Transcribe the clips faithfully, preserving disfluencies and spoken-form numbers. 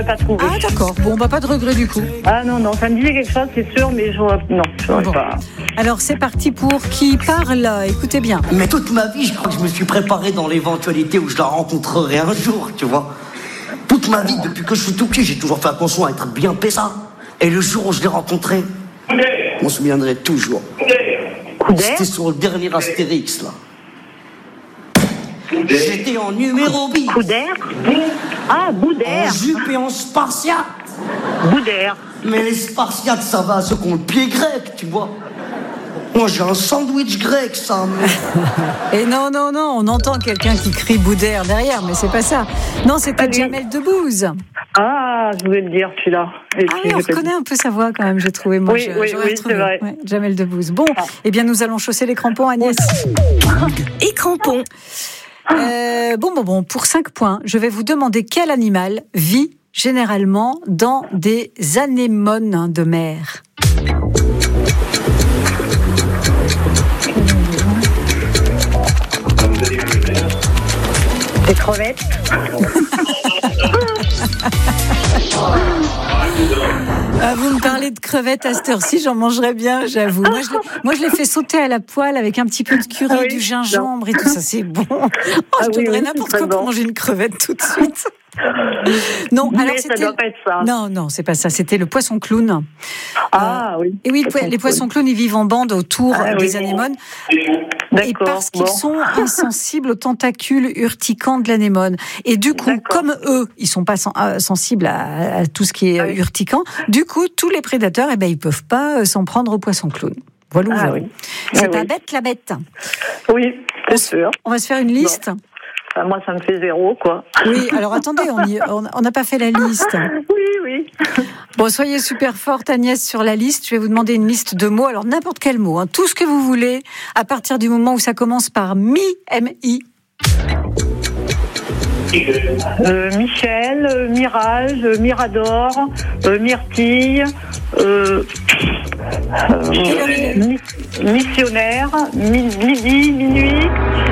pas trouvé. Ah d'accord, bon bah pas de regret du coup. Ah non, non, ça me disait quelque chose, c'est sûr, mais je non, je Bon. pas. Alors c'est parti pour Qui parle. Écoutez bien. Mais toute ma vie, je crois que je me suis préparé dans l'éventualité où je la rencontrerai un jour, tu vois. Toute ma vie, depuis que je suis tout petit, j'ai toujours fait attention à être bien péssa. Et le jour où je l'ai rencontré, je m'en souviendrai toujours. Coup d'air. C'était sur le dernier Astérix, là. J'étais en numéro bis. Coup d'air. Ah, bout En d'air. jupe et en spartiate. Bout d'air. Mais les spartiates, ça va à ceux qui ont le pied grec, tu vois. Moi, j'ai un sandwich grec, ça. Mais... Et non, non, non, on entend quelqu'un qui crie Boudère derrière, mais c'est pas ça. Non, c'était Allez. Jamel Debbouze. Ah, je voulais le dire, celui-là. Et Ah puis, oui, on j'ai pas reconnaît un peu sa voix quand même, j'ai trouvé. Moi, Oui, je- oui, j'aurais oui, retrouvé. c'est vrai. Ouais, Jamel Debbouze. Bon, Ah. eh bien, nous allons chausser les crampons, Agnès. Et crampons. Euh, bon, bon, bon, pour cinq points, je vais vous demander quel animal vit généralement dans des anémones de mer. Des crevettes. Ah, vous me parlez de crevettes à cette heure-ci, j'en mangerais bien, j'avoue. Moi, je l'ai- moi, je les fais sauter à la poêle avec un petit peu de curry, Ah oui, du gingembre et tout ça, c'est bon. Oh, Ah je oui, donnerais oui, n'importe c'est quoi très pour bon. manger une crevette tout de suite. Non, alors Mais ça c'était... doit pas être ça. Non, non, c'est pas ça, c'était le poisson clown. Ah oui. Et oui, le po- les poissons clowns, ils vivent en bande autour Ah, des oui. anémones. Et D'accord. parce qu'ils bon. sont insensibles aux tentacules urticants de l'anémone. Et du coup, D'accord. comme eux, ils sont pas sen- euh, sensibles à, à tout ce qui est Ah euh, oui. urticant, du coup, tous les prédateurs, eh ben, ils peuvent pas euh, s'en prendre aux poissons clowns. Voilà où Ah je- oui. C'est Ah pas oui. bête, la bête. Oui, c'est sûr. On va se faire une liste. Enfin, moi, ça me fait zéro, quoi. Oui, alors attendez, on y- on on n'a pas fait la liste. Oui, oui. Bon, soyez super forte, Agnès, sur la liste. Je vais vous demander une liste de mots. Alors, n'importe quel mot, hein, tout ce que vous voulez, à partir du moment où ça commence par mi, M-I. Euh, Michel, euh, Mirage, euh, Mirador, euh, Myrtille, euh, euh, mi- missionnaire, mi- midi, minuit,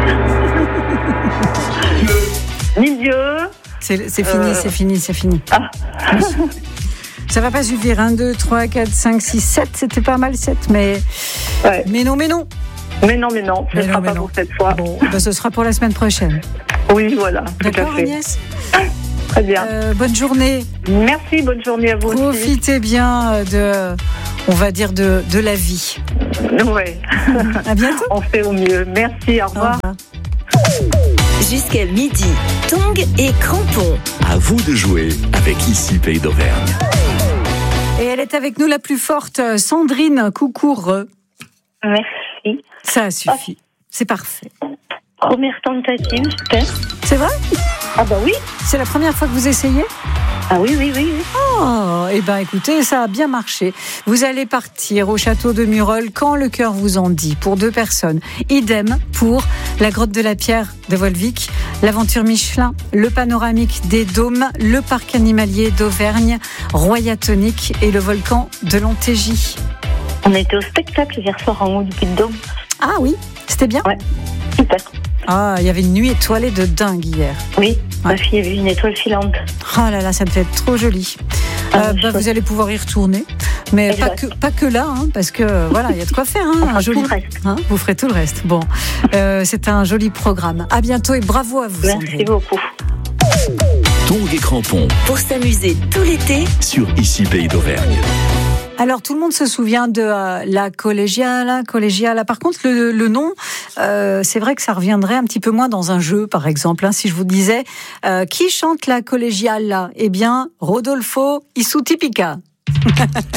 milieu. C'est c'est fini, Euh. c'est fini, c'est fini. Ah. Ça va pas suffire. un, deux, trois, quatre, cinq, six, sept. C'était pas mal, sept, mais... Ouais. Mais non, mais non. Mais non, mais non, ce Mais ne non, sera mais pas non. pour cette fois. Bon, ben, ce sera pour la semaine prochaine. Oui, voilà, tout à D'accord, fait. Agnès Très bien. Euh, Bonne journée. Merci, bonne journée à vous aussi. Profitez bien de, on va dire, de, de la vie. Ouais. À bientôt. On fait au mieux. Merci, au Au revoir. revoir. Jusqu'à midi, tongs et crampons. À vous de jouer avec Ici Pays d'Auvergne. Et elle est avec nous la plus forte, Sandrine Coucourt. Merci. Ça suffit. C'est parfait. Première tentative, super. C'est vrai? Ah bah oui. C'est la première fois que vous essayez? Ah oui, oui, oui. oui. Oh, eh ben écoutez, ça a bien marché. Vous allez partir au château de Murol quand le cœur vous en dit, pour deux personnes. Idem pour la grotte de la Pierre de Volvic, l'aventure Michelin, le panoramique des Dômes, le parc animalier d'Auvergne, Royatonique et le volcan de Lontégie. On était au spectacle hier soir en haut du Puy-de-Dôme. Ah oui, c'était bien? Ouais. Super. Ah, il y avait une nuit étoilée de dingue hier. Oui, Ouais. ma fille a vu une étoile filante. Oh là là, ça devait être trop joli. Ah, Euh, bah, chouette. vous allez pouvoir y retourner, mais pas que, Exact. pas que là, hein, parce que voilà, il y a de quoi faire. Hein, On un fera joli, tout le reste. hein, vous ferez tout le reste. Bon, euh, c'est un joli programme. À bientôt et bravo à vous. Merci Sandrine. beaucoup. Tongs et crampons Pour s'amuser tout l'été, sur Ici Pays d'Auvergne. Alors tout le monde se souvient de euh, la collégiale, collégiale. Par contre, le, le nom, euh, c'est vrai que ça reviendrait un petit peu moins dans un jeu, par exemple. Hein, si je vous disais euh, qui chante la collégiale là, eh bien, Rodolfo Isutipica.